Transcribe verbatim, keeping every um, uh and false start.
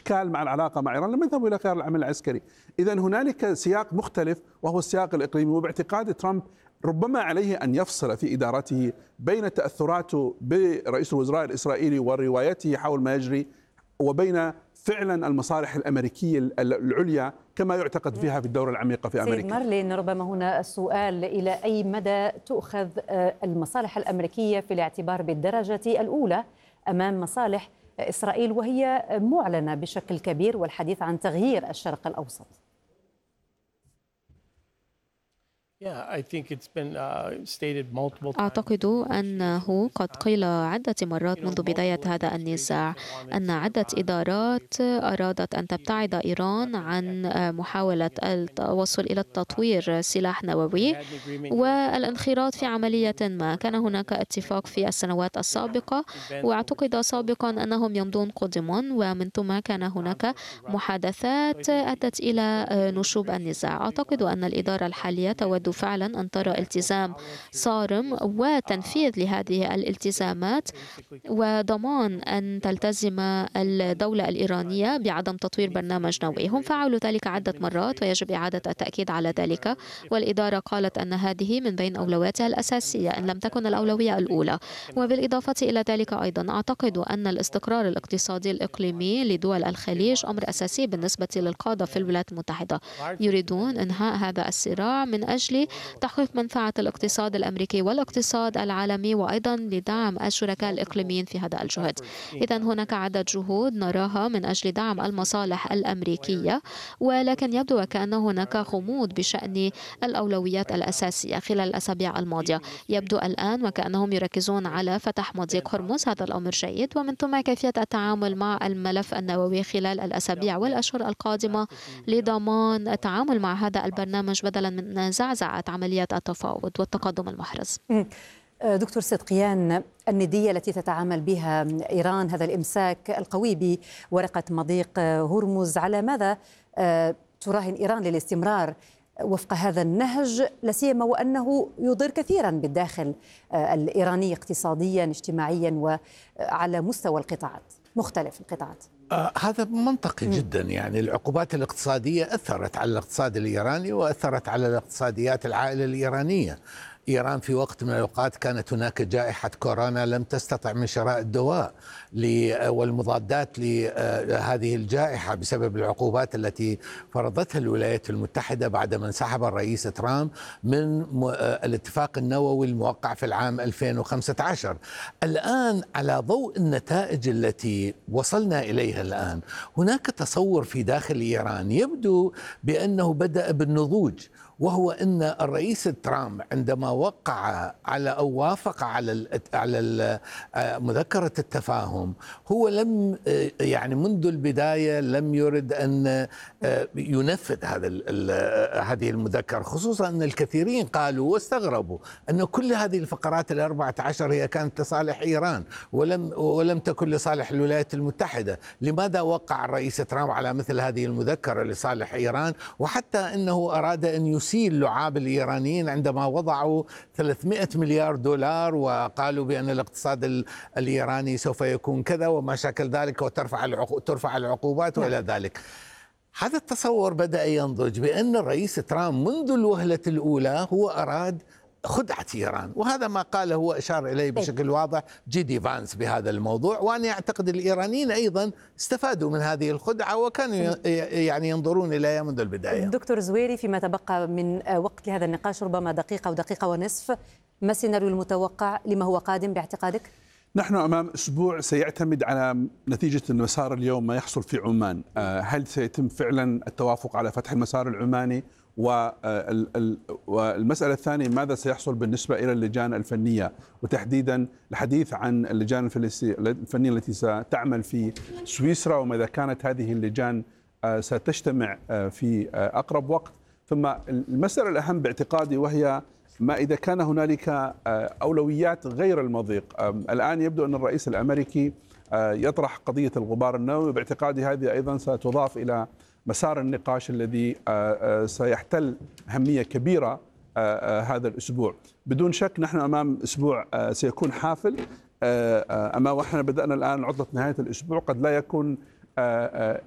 إشكال مع العلاقة مع إيران لم يذهبوا إلى خيار العمل العسكري. إذن هنالك سياق مختلف وهو السياق الإقليمي، وباعتقاد ترامب ربما عليه أن يفصل في إدارته بين تأثراته برئيس الوزراء الإسرائيلي وروايته حول ما يجري وبين فعلا المصالح الأمريكية العليا كما يعتقد فيها في الدورة العميقة في أمريكا. سيد مارلين، ربما هنا السؤال إلى أي مدى تؤخذ المصالح الأمريكية في الاعتبار بالدرجة الأولى أمام مصالح إسرائيل وهي معلنة بشكل كبير، والحديث عن تغيير الشرق الأوسط؟ أعتقد أنه قد قيل عدة مرات منذ بداية هذا النزاع أن عدة إدارات أرادت أن تبتعد إيران عن محاولة التوصل إلى التطوير سلاح نووي والانخراط في عملية ما. كان هناك اتفاق في السنوات السابقة، واعتقد سابقا أنهم يمضون قدما، ومن ثم كان هناك محادثات أدت إلى نشوب النزاع. أعتقد أن الإدارة الحالية تود فعلا أن ترى التزام صارم وتنفيذ لهذه الالتزامات وضمان أن تلتزم الدولة الإيرانية بعدم تطوير برنامج نووي. هم فعلوا ذلك عدة مرات ويجب إعادة التأكيد على ذلك، والإدارة قالت أن هذه من بين أولوياتها الأساسية إن لم تكن الأولوية الأولى. وبالإضافة إلى ذلك أيضا أعتقد أن الاستقرار الاقتصادي الإقليمي لدول الخليج أمر أساسي بالنسبة للقادة في الولايات المتحدة. يريدون إنهاء هذا الصراع من أجل تحقيق منفعة الاقتصاد الأمريكي والاقتصاد العالمي، وأيضا لدعم الشركاء الإقليميين في هذا الجهد. إذن هناك عدة جهود نراها من أجل دعم المصالح الأمريكية، ولكن يبدو وكأن هناك غموض بشأن الأولويات الأساسية خلال الأسابيع الماضية. يبدو الآن وكأنهم يركزون على فتح مضيق هرمز، هذا الأمر جيد، ومن ثم كيفية التعامل مع الملف النووي خلال الأسابيع والأشهر القادمة لضمان التعامل مع هذا البرنامج بدلا من زعزعة عمليات التفاوض والتقدم المحرز. دكتور صدقيان، الندية التي تتعامل بها إيران، هذا الإمساك القوي بورقة مضيق هرمز، على ماذا تراهن إيران للاستمرار وفق هذا النهج، لا سيما وأنه يضر كثيرا بالداخل الإيراني اقتصاديا اجتماعيا وعلى مستوى القطاعات، مختلف القطاعات؟ آه هذا منطقي م. جدا. يعني العقوبات الاقتصادية أثرت على الاقتصاد الإيراني وأثرت على الاقتصاديات العائلة الإيرانية. إيران في وقت من الأوقات كانت هناك جائحة كورونا، لم تستطع من شراء الدواء والمضادات لهذه الجائحة بسبب العقوبات التي فرضتها الولايات المتحدة بعدما انسحب الرئيس ترامب من الاتفاق النووي الموقع في العام ألفين وخمسة عشر. الآن على ضوء النتائج التي وصلنا إليها الآن، هناك تصور في داخل إيران يبدو بأنه بدأ بالنضوج، وهو أن الرئيس ترامب عندما وقع على أو وافق على على مذكرة التفاهم، هو لم يعني منذ البداية لم يرد أن ينفذ هذا هذه المذكرة، خصوصا أن الكثيرين قالوا واستغربوا أن كل هذه الفقرات الأربعة عشر هي كانت لصالح إيران ولم ولم تكن لصالح الولايات المتحدة. لماذا وقع الرئيس ترامب على مثل هذه المذكرة لصالح إيران؟ وحتى أنه أراد أن يسيل لعاب الإيرانيين عندما وضعوا ثلاثمئة مليار دولار وقالوا بأن الاقتصاد الإيراني سوف يكون كذا وما شاكل ذلك، وترفع ترفع العقوبات وإلى ذلك. هذا التصور بدأ ينضج بأن الرئيس ترامب منذ الوهلة الأولى هو أراد خدعة إيران، وهذا ما قاله هو أشار إليه بشكل واضح جي دي فانس بهذا الموضوع. وأنا أعتقد الإيرانيين أيضا استفادوا من هذه الخدعة وكانوا يعني ينظرون إليها منذ البداية. دكتور زويري، فيما تبقى من وقت لهذا النقاش ربما دقيقة ودقيقة ونصف، ما السيناريو المتوقع لما هو قادم باعتقادك؟ نحن أمام أسبوع سيعتمد على نتيجة المسار اليوم ما يحصل في عمان. هل سيتم فعلا التوافق على فتح المسار العماني؟ والمسألة الثانية، ماذا سيحصل بالنسبة إلى اللجان الفنية، وتحديدا الحديث عن اللجان الفنية التي ستعمل في سويسرا، وماذا كانت هذه اللجان ستجتمع في أقرب وقت. ثم المسألة الأهم باعتقادي وهي ما إذا كان هنالك أولويات غير المضيق. الآن يبدو أن الرئيس الأمريكي يطرح قضية الغبار النووي، باعتقادي هذه أيضا ستضاف إلى مسار النقاش الذي سيحتل أهمية كبيرة هذا الأسبوع. بدون شك نحن أمام أسبوع سيكون حافل، أما وإحنا بدأنا الآن عطلة نهاية الأسبوع قد لا يكون